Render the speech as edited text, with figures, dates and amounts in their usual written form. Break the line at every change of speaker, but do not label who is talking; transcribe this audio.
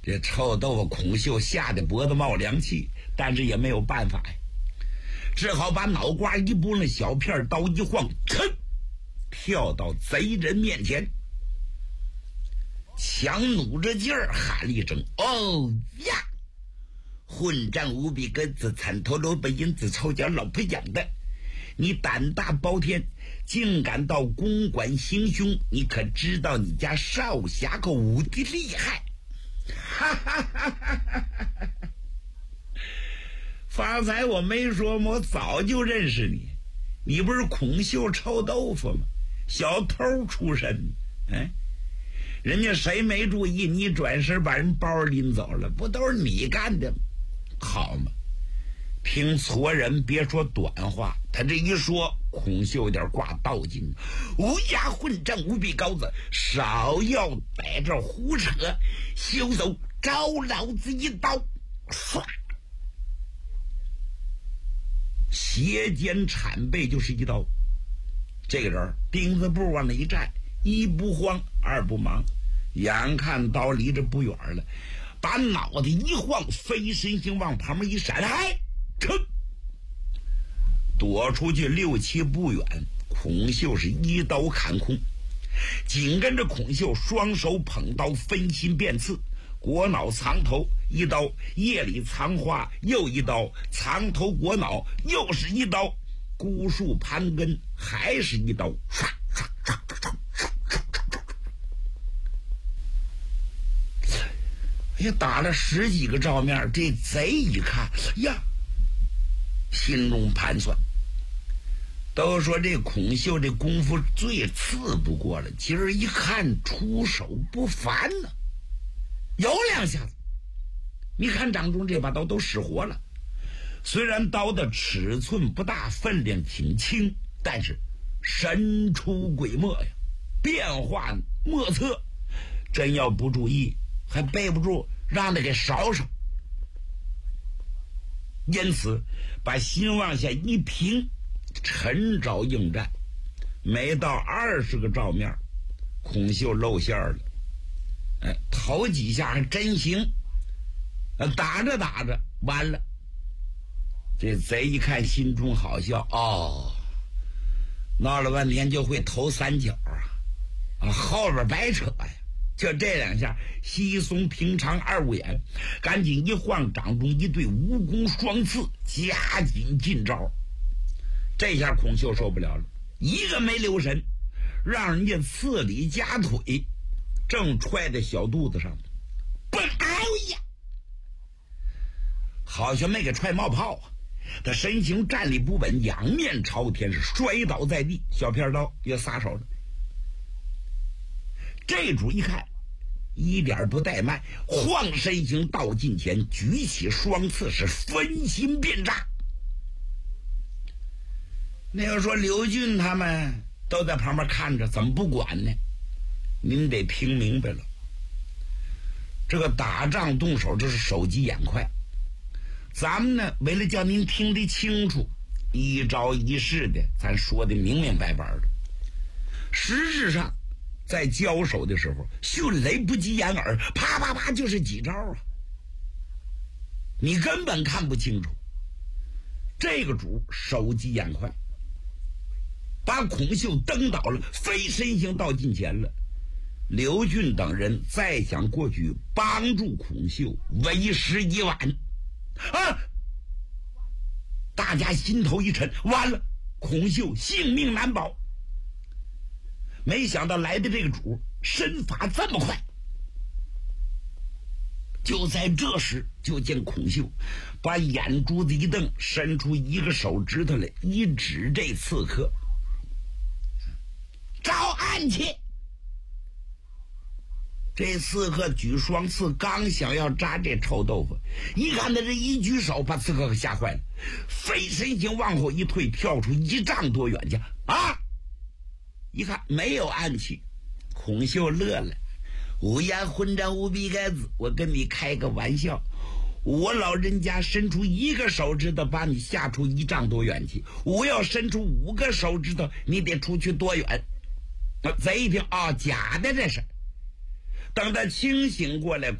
这臭豆腐孔秀吓得脖子冒凉气，但是也没有办法呀，只好把脑瓜一拨，那小片刀一晃，噌，跳到贼人面前，强弩着劲儿喊了一声：“哦呀！混账无比根子，惨头萝卜银子，臭脚老婆养的！你胆大包天，竟敢到公馆行凶！你可知道你家少侠个武的厉害？”哈哈哈哈哈哈！方才我没说吗？我早就认识你，你不是孔秀臭豆腐吗？小偷出身，人家谁没注意，你转身把人包拎走了，不都是你干的吗？好嘛，听错人别说短话，他这一说，孔秀有点挂道筋。乌鸦混账无比高子，少要在这胡扯，休走，招老子一刀！唰，斜肩铲背就是一刀。这个人钉子步往那一站，一不慌二不忙，眼看刀离着不远了，把脑袋一晃，飞身形往旁边一闪，噌，躲出去6、7步远。孔秀是一刀砍空，紧跟着孔秀双手捧刀，分心便刺，裹脑藏头一刀，夜里藏花又一刀，藏头裹脑又是一刀，孤树盘根还是一刀，唰唰唰唰唰唰唰唰。哎呀，打了10几个照面，这贼一看呀，心中盘算，都说这孔秀这功夫最次不过了，今儿一看出手不凡呢，有2下子。你看掌中这把刀都使活了，虽然刀的尺寸不大，分量挺轻，但是神出鬼没呀，变化莫测，真要不注意还背不住让他给烧上。因此把心往下一平，沉着应战。没到20个照面，孔秀露馅了。头几下还真行，打着打着完了。这贼一看心中好笑，闹了半天就会投3角后边白扯呀。就这2下稀松平常2五眼，赶紧一晃掌中一对蜈蚣双刺，加紧进招。这下孔秀受不了了，一个没留神，让人家刺里夹腿，正踹在小肚子上，哎呀，好像没给踹冒泡啊！他身形站立不稳，仰面朝天，是摔倒在地，小片刀也撒手了。这主一看一点不怠慢，晃身形到近前，举起双刺，是分心便扎。那要说刘俊他们都在旁边看着，怎么不管呢？您得听明白了，这个打仗动手这是手疾眼快，咱们呢为了叫您听得清楚，一招一式的咱说的明明白白的。实质上在交手的时候，迅雷不及掩耳，啪啪啪就是几招啊，你根本看不清楚。这个主手疾眼快，把孔秀蹬倒了，飞身形到近前了。刘俊等人再想过去帮助孔秀，为时已晚大家心头一沉，完了，孔秀性命难保。没想到来的这个主身法这么快。就在这时，就见孔秀把眼珠子一瞪，伸出一个手指头来，一指这刺客，招暗器。这刺客举双刺，刚想要扎这臭豆腐，一看他这一举手，把刺客给吓坏了，飞身形往后一退，跳出1丈多远去一看没有暗器，孔秀乐了，乌鸦混账无比该子，我跟你开个玩笑，我老人家伸出1个手指头把你吓出1丈多远去，我要伸出5个手指头，你得出去多远？贼一听假的这是。等他清醒过来，